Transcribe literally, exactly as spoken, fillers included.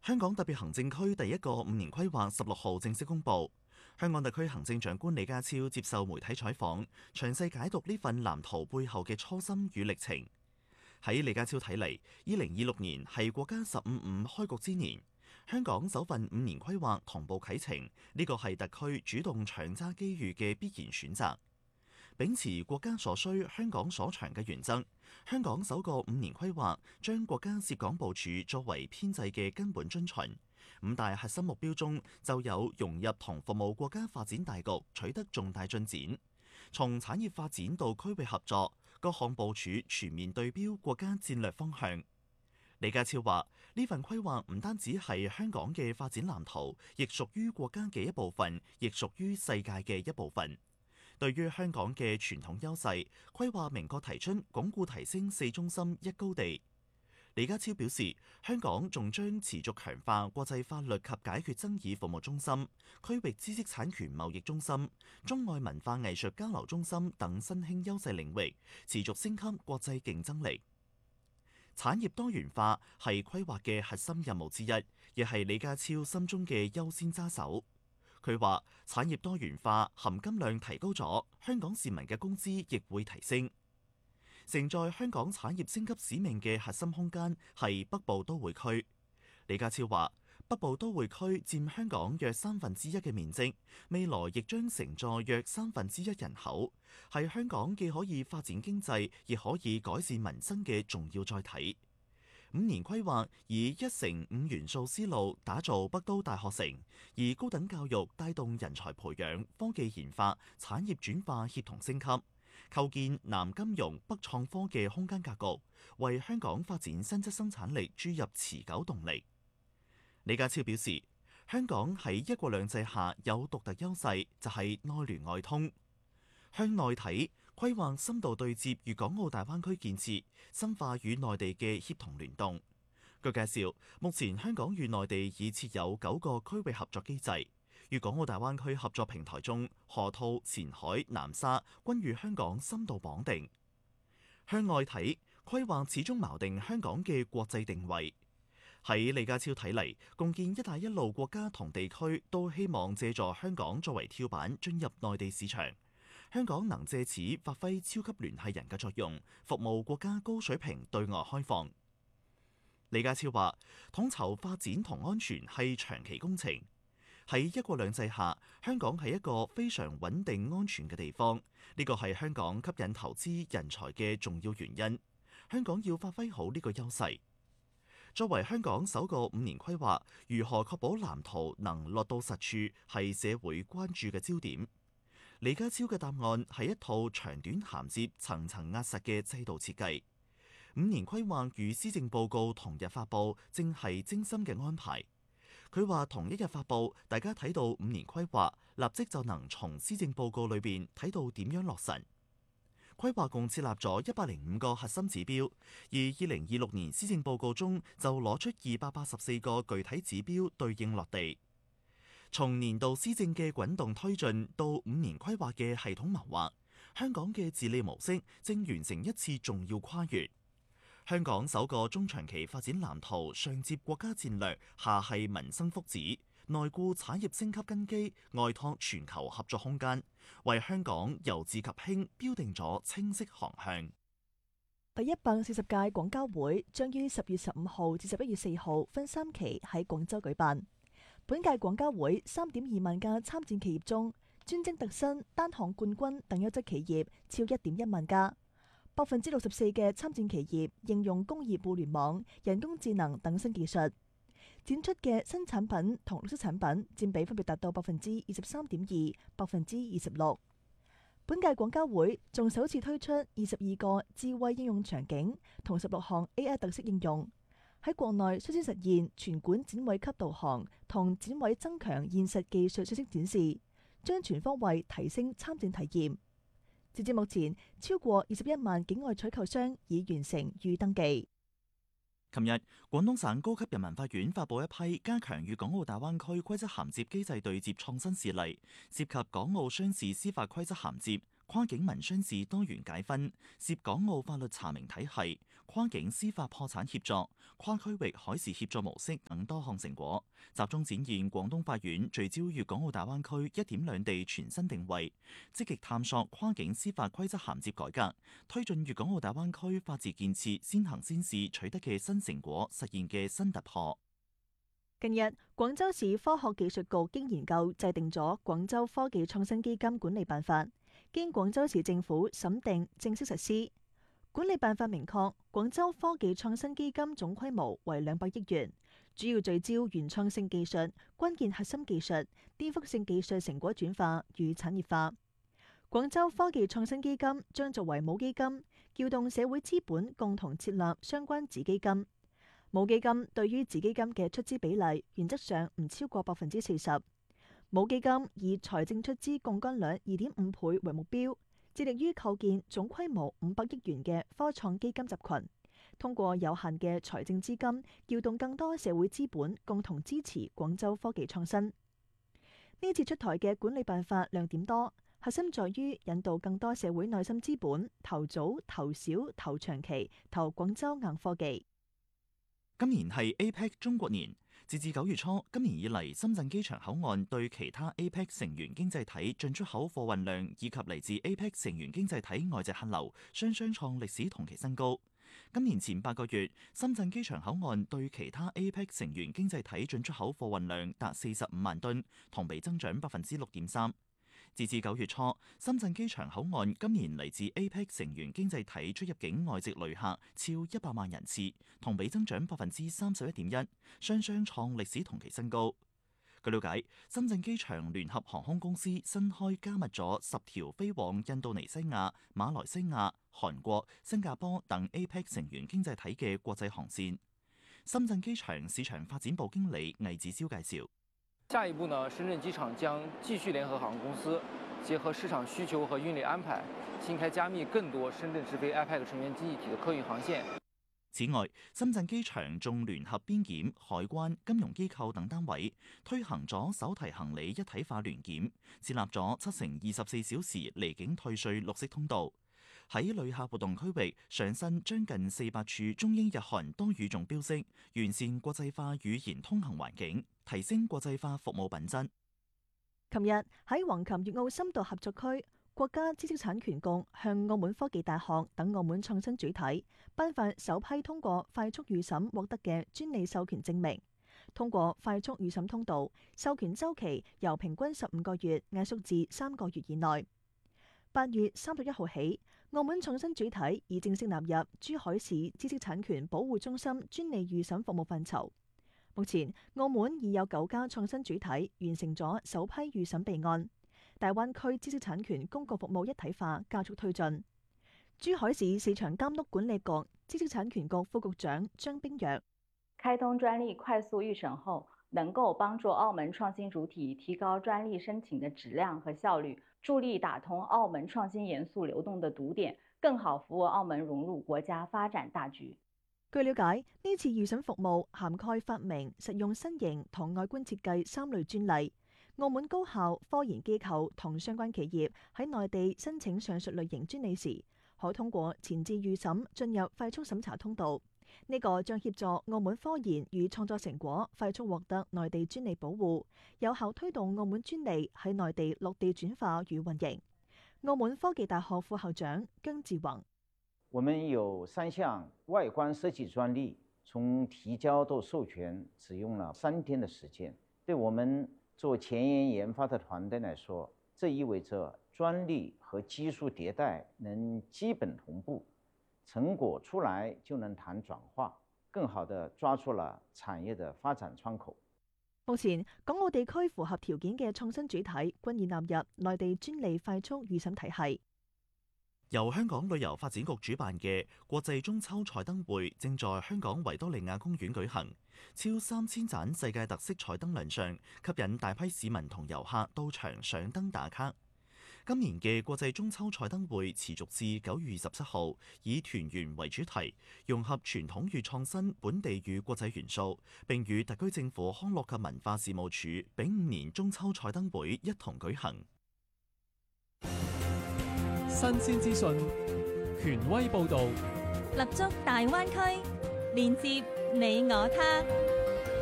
香港特別行政區第一個五年規劃十六號正式公佈。香港特區行政長官李家超接受媒體採訪，詳細解讀呢份藍圖背後嘅初心與歷程。喺李家超睇嚟，二零二六年係國家十五五開局之年，香港首份五年規劃同步啟程，呢個係特區主動搶揸機遇嘅必然選擇。秉持國家所需、香港所長嘅原則，香港首個五年規劃將國家涉港部署作為編制嘅根本遵循。五大核心目標中就有融入同服務國家發展大局取得重大進展，從產業發展到區域合作，各項部署全面對標國家戰略方向。李家超話：呢份規劃唔單止係香港嘅發展藍圖，亦屬於國家嘅一部分，亦屬於世界嘅一部分。對於香港嘅傳統優勢，規劃明確提出鞏固提升四中心一高地。李家超表示，香港仲將持續強化國際法律及解決爭議服務中心、區域知識產權貿易中心、中外文化藝術交流中心等新興優勢領域，持續升級國際競爭力。產業多元化係規劃嘅核心任務之一，亦係李家超心中嘅優先揸手。佢話：產業多元化含金量提高咗，香港市民嘅工資亦會提升。承載香港產業升級使命嘅核心空間係北部都會區。李家超話：北部都會區佔香港約三分之一嘅面積，未來亦將承載約三分之一人口，係香港既可以發展經濟，亦可以改善民生嘅重要載體。五年規劃以一城五元素思路打造北都大學城，以高等教育帶動人才培養、科技研發、產業轉化協同升級，構建南金融北創科嘅空間格局，為香港發展新質生產力注入持久動力。李家超表示，香港喺一國兩制下有獨特優勢，就係內聯外通。向內睇，規劃深度對接粵港澳大灣區建設，深化與內地嘅協同聯動。據介紹，目前香港與內地已設有九個區域合作機制，粵港澳大灣區合作平台中，河套、前海、南沙均與香港深度綁定。向外睇，規劃始終錨定香港嘅國際定位。喺李家超睇嚟，共建「一帶一路」國家同地區都希望借助香港作為跳板進入內地市場。香港能借此發揮超級聯繫人嘅作用，服務國家高水平對外開放。李家超話：統籌發展同安全係長期工程。喺一國兩制下，香港係一個非常穩定安全嘅地方，呢個係香港吸引投資人才嘅重要原因。香港要發揮好呢個優勢。作為香港首個五年規劃，如何確保藍圖能落到實處，係社會關注嘅焦點。李家超嘅答案係一套長短銜接、層層壓實嘅制度設計。五年規劃與施政報告同日發布，正係精心嘅安排。佢話同一日發布，大家睇到五年規劃，立即就能從施政報告裏邊睇到點樣落實。規劃共設立咗一百零五個核心指標，而二零二六年施政報告中就攞出二百八十四個具體指標對應落地。從年度施政嘅滾動推進到五年規劃嘅系統謀劃，香港嘅治理模式正完成一次重要跨越。香港首個中長期發展藍圖上接國家戰略，下係民生福祉，內顧產業升級根基，外拓全球合作空間，為香港由治及興標定咗清晰航向。 第一百四十屆廣交會將於十月十五號至十一月四號分三期喺廣州舉辦。本屆廣交會三點二萬家參戰企業中，專精特新、單項冠軍等優質企業超一點一萬家。百分之六十四嘅參戰企業應用工業互聯網、人工智能等新技術，展出嘅新產品同綠色產品佔比分別達到百分之二十三點二、百分之二十六。本屆廣交會仲首次推出二十二個智慧應用場景同十六項 A I 特色應用。喺國內率先實現全館展位級導航同展位增強現實技術信息展示，將全方位提升參展體驗。截至目前，超過二十一萬境外採購商已完成預登記。 琴日，廣東省高級人民法院發布一批加強粵港澳大灣區規則銜接機制對接創新事例，涉及港澳商事司法規則銜接、 跨境民商事多元解分、涉港澳法律查明體系、跨境司法破產協作、跨區域海事協作模式等多項成果，集中展現廣東法院聚焦粵港澳大灣區一點兩地全新定位，積極探索跨境司法規則銜接改革，推進粵港澳大灣區法治建設先行先試取得嘅新成果實現嘅新突破。 近日，廣州市科學技術局經研究制定咗《廣州科技創新基金管理辦法》，經廣州市政府審定正式實施。管理辦法明確，廣州科技創新基金總規模為兩百億元，主要聚焦原創性技術、關鍵核心技術、顛覆性技術成果轉化與產業化。廣州科技創新基金將作為母基金，撬動社會資本共同設立相關子基金。母基金對於子基金嘅出資比例原則上唔超過百分之四十。母基金以財政出資槓桿率二點五倍為目標，致力於構建總規模五百億元嘅科創基金集群，通過有限嘅財政資金，撬動更多社會資本，共同支持廣州科技創新。呢次出台嘅管理辦法亮點多，核心在於引導更多社會內心資本投早、投小、投長期投廣州硬科技。 今年係 A P E C 中國年，截至九月初，今年以嚟深圳機場口岸對其他 A P E C 成員經濟體進出口貨運量以及嚟自 A P E C 成員經濟體外籍客流雙雙創歷史同期新高。今年前八個月，深圳機場口岸對其他 A P E C 成員經濟體進出口貨運量達四十五萬噸，同比增長百分之六點三。截至九月初，深圳機場口岸今年嚟自 A P E C 成員經濟體出入境外籍旅客超一百萬人次，同比增長百分之三十一點一，雙雙創歷史同期新高。據了解，深圳機場聯合航空公司新開加密咗十條飛往印度尼西亞、馬來西亞、韓國、新加坡等 A P E C 成員經濟體嘅國際航線。深圳機場市場發展部經理魏子超介紹。 下一步呢，深圳機場將繼續聯合航空公司，結合市場需求和運力安排，新開加密更多深圳直飛 A P E C 成員經濟體的客運航線。 此外，深圳機場仲聯合邊檢、海關、金融機構等單位，推行咗手提行李一體化聯檢，設立咗七乘二十四小時離境退稅綠色通道。喺旅客活動區域上新將近四百處中英日韓多語種標識，完善國際化語言通行環境，提升國際化服務品質。 琴日喺橫琴粵澳深度合作區，國家知識產權局向澳門科技大學等澳門創新主體頒發首批通過快速預審獲得嘅專利授權證明。通過快速預審通道，授權週期由平均十五個月壓縮至三個月以內。八月三十一號起，澳門創新主體已正式納入珠海市知識產權保護中心專利預審服務範疇。目前，澳門已有九家創新主體完成咗首批預審備案。大灣區知識產權公共服務一體化加速推進。珠海市市場監督管理局知識產權局副局長張冰若： 開通專利快速預審後，能夠幫助澳門創新主體提高專利申請的質量和效率，助力打通澳門創新元素流動的堵點，更好服務澳門融入國家發展大局。 據了解，呢次預審服務涵蓋發明、實用新型同外觀設計三類專利。澳門高校、科研機構同相關企業喺內地申請上述類型專利時，可通過前置預審進入快速審查通道。呢個將協助澳門科研與創作成果快速獲得內地專利保護，有效推動澳門專利喺內地落地轉化與運營。澳門科技大學副校長姜志宏： 我們有三項外觀設計專利，從提交到授權只用了三天的時間。對我們做前沿研發的團隊來說，這意味着專利和技術迭代能基本同步，成果出來就能談轉化，更好地抓住了產業的發展窗口。 目前，港澳地區符合條件嘅創新主體均已納入內地專利快速預審體系。 由香港旅遊發展局主辦嘅國際中秋彩燈會正在香港維多利亞公園舉行，超三千盞世界特色彩燈亮相，吸引大批市民同遊客到場上燈打卡。今年嘅國際中秋彩燈會持續至九月二十七號，以團圓為主題，融合傳統與創新、本地與國際元素，並與特區政府康樂及文化事務署丙午年中秋彩燈會一同舉行。 新鮮資訊，權威報導， 立足大灣區，連接你我他。